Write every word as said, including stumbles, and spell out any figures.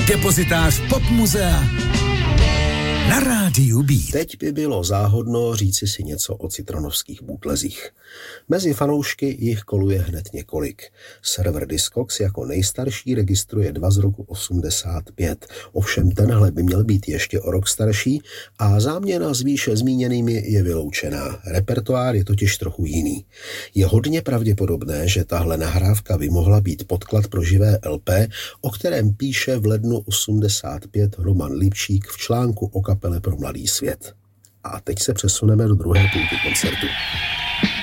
Depozitář Pop Muzea na rádiu Beat. Teď by bylo záhodno říci si něco o citronovských bootlezích. Mezi fanoušky jich koluje hned několik. Server Discogs jako nejstarší registruje dva z roku osmdesát pět. Ovšem tenhle by měl být ještě o rok starší a záměna s výše zmíněnými je vyloučená. Repertoár je totiž trochu jiný. Je hodně pravděpodobné, že tahle nahrávka by mohla být podklad pro živé el pé, o kterém píše v lednu osmdesát pět Roman Lipšík v článku o kapele pro mladý svět. A teď se přesuneme do druhé půlky koncertu.